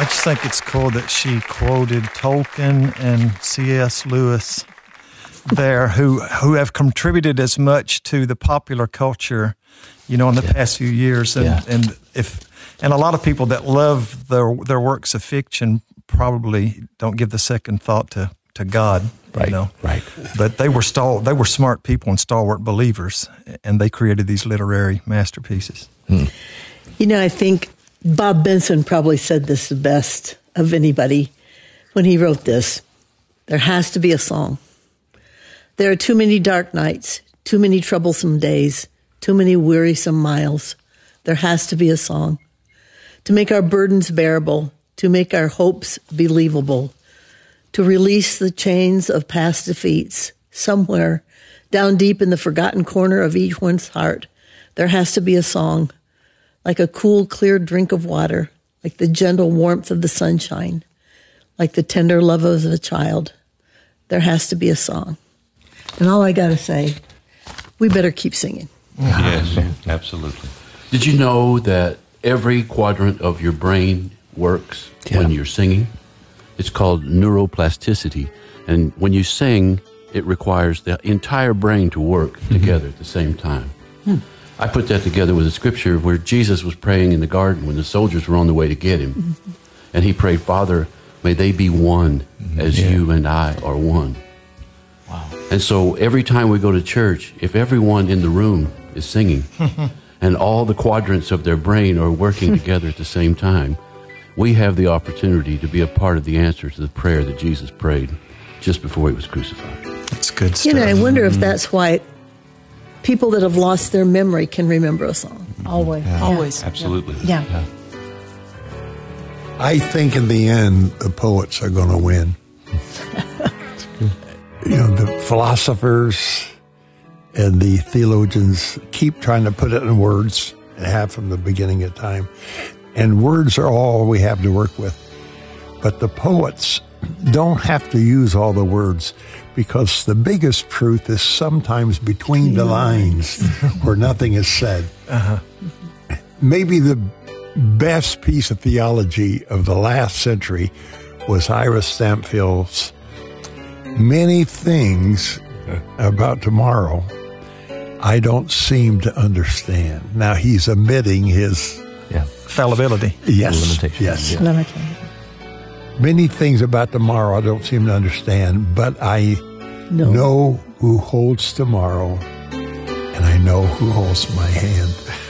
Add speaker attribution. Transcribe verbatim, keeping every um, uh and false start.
Speaker 1: just think it's cool that she quoted Tolkien and C S Lewis there, who who have contributed as much to the popular culture, you know, in the yeah. past few years. And
Speaker 2: yeah.
Speaker 1: and if and a lot of people that love their their works of fiction probably don't give the second thought to, to God.
Speaker 2: Right,
Speaker 1: you know?
Speaker 2: right.
Speaker 1: But they were stal- they were smart people and stalwart believers, and they created these literary masterpieces.
Speaker 2: Hmm.
Speaker 3: You know, I think Bob Benson probably said this the best of anybody when he wrote this. There has to be a song. There are too many dark nights, too many troublesome days, too many wearisome miles. There has to be a song to make our burdens bearable, to make our hopes believable, to release the chains of past defeats. Somewhere down deep in the forgotten corner of each one's heart, there has to be a song, like a cool, clear drink of water, like the gentle warmth of the sunshine, like the tender love of a child. There has to be a song. And all I got to say, we better keep singing.
Speaker 4: Yes, absolutely.
Speaker 5: Did you know that every quadrant of your brain works
Speaker 2: Yeah.
Speaker 5: when you're singing? It's called neuroplasticity. And when you sing, it requires the entire brain to work mm-hmm. together at the same time. Hmm. I put that together with a scripture where Jesus was praying in the garden when the soldiers were on the way to get him. Mm-hmm. And he prayed, Father, may they be one mm-hmm. as yeah. you and I are one.
Speaker 2: Wow.
Speaker 5: And so every time we go to church, if everyone in the room is singing and all the quadrants of their brain are working together at the same time, we have the opportunity to be a part of the answer to the prayer that Jesus prayed just before he was crucified.
Speaker 1: That's good stuff.
Speaker 3: You know, I wonder if that's why people that have lost their memory can remember a song.
Speaker 6: Always,
Speaker 2: yeah.
Speaker 6: always.
Speaker 4: Absolutely.
Speaker 6: Yeah.
Speaker 2: Yeah.
Speaker 7: I think in the end, the poets are going to win. You know, the philosophers and the theologians keep trying to put it in words and have from the beginning of time. And words are all we have to work with. But the poets don't have to use all the words, because the biggest truth is sometimes between the lines where nothing is said.
Speaker 1: Uh-huh.
Speaker 7: Maybe the best piece of theology of the last century was Ira Stampfield's many things about tomorrow I don't seem to understand. Now, he's omitting his
Speaker 2: Yeah.
Speaker 1: fallibility.
Speaker 7: Yes.
Speaker 2: Limitation.
Speaker 7: Yes.
Speaker 2: Yeah.
Speaker 3: Limitation.
Speaker 7: Many things about tomorrow I don't seem to understand, but I
Speaker 3: No.
Speaker 7: know who holds tomorrow, and I know who holds my hand.